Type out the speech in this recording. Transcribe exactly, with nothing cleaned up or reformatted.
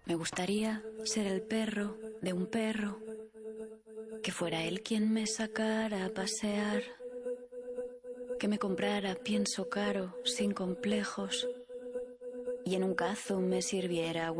Me gustaría ser el perro de un perro, que fuera él quien me sacara a pasear, que me comprara pienso caro, sin complejos, y en un cazo me sirviera agua